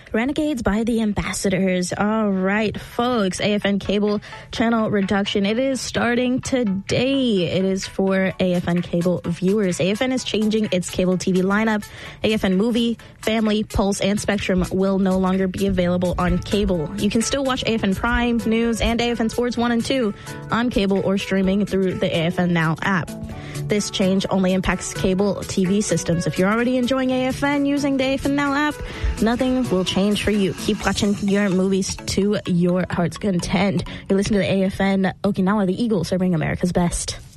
Renegades by the Ambassadors. All right, folks, AFN cable channel reduction. It is starting today. It is for AFN cable viewers. AFN is changing its cable TV lineup. AFN Movie, Family, Pulse, and Spectrum will no longer be available on cable. You can still watch AFN Prime, News, and AFN Sports 1 and 2 on cable or streaming through the AFN Now app. This change only impacts cable TV systems. If you're already enjoying AFN using the AFN Now app, nothing will change for you. Keep watching your movies to your heart's content. You're listening to the AFN Okinawa, the Eagle, serving America's best.